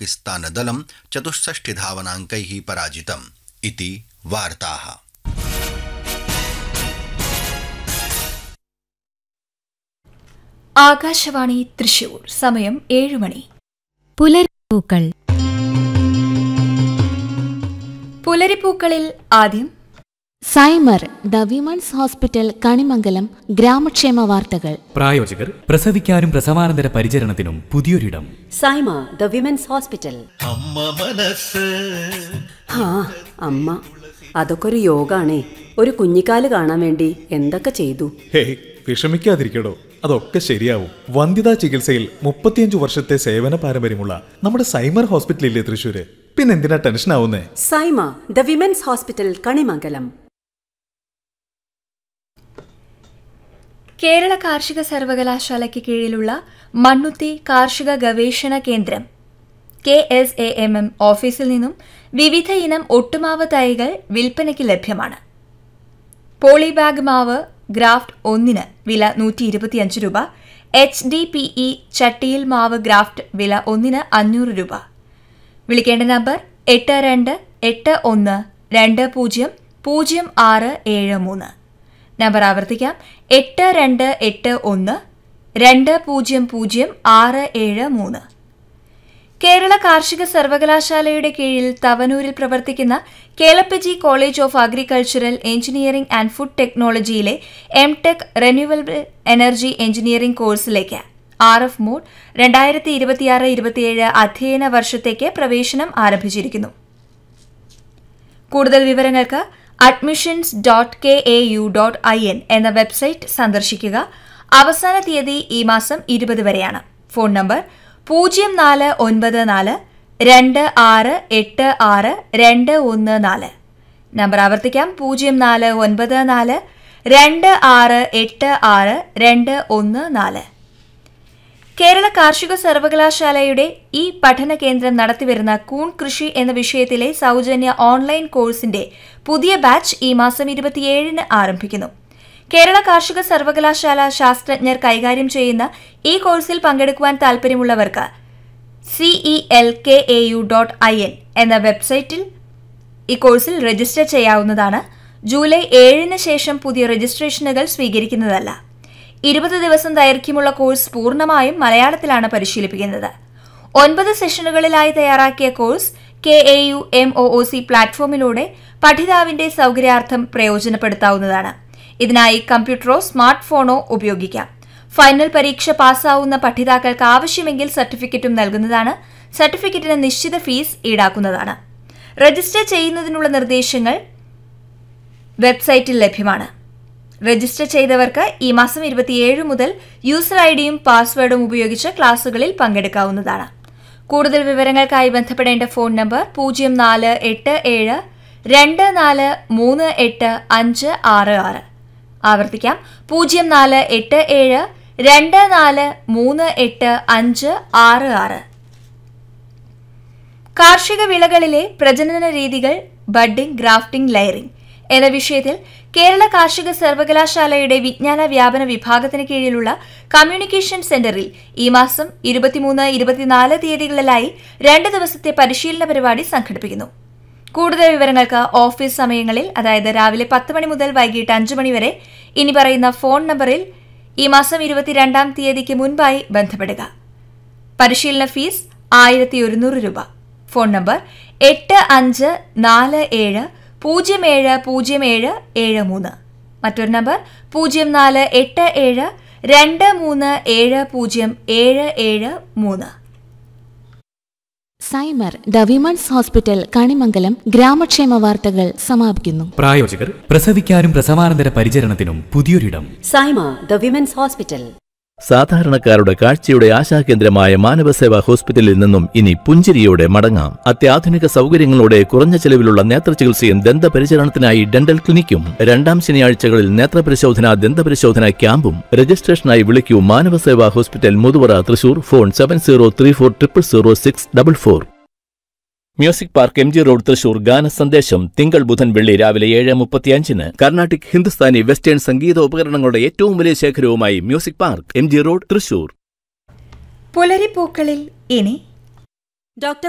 पाकिस्तानदलं 64 धावनाङ्कैः पराजितम् इति वार्ताः। ആകാശവാണി തൃശൂർ. സമയം 7 മണി. പുലരിപ്പൂക്കൾ. പുലരിപ്പൂക്കളിൽ ആദ്യം സൈമർ ദ വിമൺസ് ഹോസ്പിറ്റൽ കണിമംഗലം ഗ്രാമക്ഷേമ വാർത്തകൾ. പ്രായോജകർ പ്രസവിക്കാനും പ്രസവാനന്തര പരിചരണത്തിനും പുതിയൊരിടം. Saima the women's hospital. അമ്മ അതൊക്കെ ഒരു യോഗാണേ. ഒരു കുഞ്ഞിക്കാല് കാണാൻ വേണ്ടി എന്തൊക്കെ ചെയ്തു. ഹേയ്, വിഷമിക്കാതിരിക്കടോ, അതൊക്കെ ശരിയാവും. വന്ധ്യതാ ചികിത്സയിൽ 35 വർഷത്തെ സേവന പാരമ്പര്യമുള്ള നമ്മുടെ സൈമർ ഹോസ്പിറ്റലില്ലേ തൃശ്ശൂര്. പിന്നെന്തിനാ ടെൻഷൻ ആവുന്നേ? Saima the women's hospital Kanimangalam. Kerala കാർഷിക സർവകലാശാലയ്ക്ക് കീഴിലുള്ള മണ്ണുത്തി കാർഷിക ഗവേഷണ കേന്ദ്രം KSAMM ഓഫീസിൽ നിന്നും വിവിധ ഇനം ഒട്ടുമാവ് തൈകൾ വിൽപ്പനയ്ക്ക് ലഭ്യമാണ്. പോളിബാഗ് മാവ് ഗ്രാഫ്റ്റ് 1 വില 125 രൂപ, HDPE ചട്ടിയിൽ മാവ് ഗ്രാഫ്റ്റ് വില 500 രൂപ. വിളിക്കേണ്ട നമ്പർ 8281200673. നമ്പർ ആവർത്തിക്കാം, 8281200673. കേരള കാർഷിക സർവകലാശാലയുടെ കീഴിൽ തവനൂരിൽ പ്രവർത്തിക്കുന്ന Kelappaji college of agricultural engineering and food ടെക്നോളജിയിലെ MTech renewable energy engineering കോഴ്സിലേക്ക് RF മോഡ് 2026-27 അധ്യയന വർഷത്തേക്ക് പ്രവേശനം ആരംഭിച്ചിരിക്കുന്നു. കൂടുതൽ വിവരങ്ങൾക്ക് admissions.kau.in എന്ന വെബ്സൈറ്റ് സന്ദർശിക്കുക. അവസാന തീയതി ഈ മാസം 20 വരെയാണ്. Phone number 049426862114. നമ്പർ ആവർത്തിക്കാം, 049426862114. കേരള കാർഷിക സർവകലാശാലയുടെ ഈ പഠന കേന്ദ്രം നടത്തിവരുന്ന കൂൺ കൃഷി എന്ന വിഷയത്തിലെ സൗജന്യ ഓൺലൈൻ കോഴ്സിന്റെ പുതിയ ബാച്ച് ഈ മാസം 27 ആരംഭിക്കുന്നു. കേരള കാർഷിക സർവകലാശാല ശാസ്ത്രജ്ഞർ കൈകാര്യം ചെയ്യുന്ന ഈ കോഴ്സിൽ പങ്കെടുക്കുവാൻ താൽപ്പര്യമുള്ളവർക്ക് CELKAU.in എന്ന വെബ്സൈറ്റിൽ ഈ കോഴ്സിൽ രജിസ്റ്റർ ചെയ്യാവുന്നതാണ്. ജൂലൈ 7 ശേഷം പുതിയ രജിസ്ട്രേഷനുകൾ സ്വീകരിക്കുന്നതല്ല. 20 ദിവസം ദൈർഘ്യമുള്ള കോഴ്സ് പൂർണ്ണമായും മലയാളത്തിലാണ് പരിശീലിപ്പിക്കുന്നത്. 9 സെഷനുകളിലായി തയ്യാറാക്കിയ കോഴ്സ് KAU MOOC പ്ലാറ്റ്ഫോമിലൂടെ പഠിതാവിന്റെ സൗകര്യാർത്ഥം പ്രയോജനപ്പെടുത്താവുന്നതാണ്. ഇതിനായി കമ്പ്യൂട്ടറോ സ്മാർട്ട് ഫോണോ ഉപയോഗിക്കാം. ഫൈനൽ പരീക്ഷ പാസ്സാവുന്ന പഠിതാക്കൾക്ക് ആവശ്യമെങ്കിൽ സർട്ടിഫിക്കറ്റും നൽകുന്നതാണ്. സർട്ടിഫിക്കറ്റിന് നിശ്ചിത ഫീസ് ഈടാക്കുന്നതാണ്. രജിസ്റ്റർ ചെയ്യുന്നതിനുള്ള നിർദ്ദേശങ്ങൾ വെബ്സൈറ്റിൽ ലഭ്യമാണ്. രജിസ്റ്റർ ചെയ്തവർക്ക് ഈ മാസം 27 മുതൽ യൂസർ ഐഡിയും പാസ്വേഡും ഉപയോഗിച്ച് ക്ലാസുകളിൽ പങ്കെടുക്കാവുന്നതാണ്. കൂടുതൽ വിവരങ്ങൾക്കായി ബന്ധപ്പെടേണ്ട ഫോൺ നമ്പർ 0487243856. ആവർത്തിക്കാം, 0487243856. കാർഷിക വിളകളിലെ പ്രജനന രീതികൾ, ബഡ്ഡിംഗ്, ഗ്രാഫ്റ്റിംഗ്, ലയറിംഗ് എന്ന വിഷയത്തിൽ കേരള കാർഷിക സർവകലാശാലയുടെ വിജ്ഞാന വ്യാപന വിഭാഗത്തിന് കീഴിലുള്ള കമ്മ്യൂണിക്കേഷൻ സെന്ററിൽ ഈ മാസം 23-24 തീയതികളിലായി 2 ദിവസത്തെ പരിശീലന പരിപാടി സംഘടിപ്പിക്കുന്നു. കൂടുതൽ വിവരങ്ങൾക്ക് ഓഫീസ് സമയങ്ങളിൽ, അതായത് രാവിലെ 10 മണി മുതൽ വൈകിട്ട് 5 മണി വരെ ഇനി പറയുന്ന ഫോൺ നമ്പറിൽ ഈ മാസം 22 തീയതിക്ക് മുൻപായി ബന്ധപ്പെടുക. പരിശീലന ഫീസ് 1100 രൂപ. Phone number 8547070773. മറ്റൊരു number 048723707773. സൈമർ the women's hospital Kanimangalam ഗ്രാമക്ഷേമ വാർത്തകൾ സമാപിക്കുന്നു. പ്രായോജകർ പ്രസവിക്കാനും പ്രസവാനന്തര പരിചരണത്തിനും പുതിയൊരിടം. Saima the women's hospital. സാധാരണക്കാരുടെ കാഴ്ചയുടെ ആശാകേന്ദ്രമായ മാനവസേവാ ഹോസ്പിറ്റലിൽ നിന്നും ഇനി പുഞ്ചിരിയോടെ മടങ്ങാം. അത്യാധുനിക സൗകര്യങ്ങളോടെ കുറഞ്ഞ ചെലവിലുള്ള നേത്രചികിത്സയും ദന്തപരിചരണത്തിനായി ഡെന്റൽ ക്ലിനിക്കും 2 ശനിയാഴ്ചകളിൽ നേത്രപരിശോധന, ദന്തപരിശോധന ക്യാമ്പും. രജിസ്ട്രേഷനായി വിളിക്കൂ Manavaseva hospital, Muthuvara, Thrissur. Phone 7034000644. Music park MG road, Thrissur. ഗാന സന്ദേശം തിങ്കൾ, ബുധൻ, വെള്ളി രാവിലെ 7:35. കർണാട്ടിക്, ഹിന്ദുസ്ഥാനി, വെസ്റ്റേൺ സംഗീത ഉപകരണങ്ങളുടെ ഏറ്റവും വലിയ ശേഖരവുമായി music park MG road, Thrissur. പുലരിപ്പൂക്കളിൽ ഇനി ഡോക്ടർ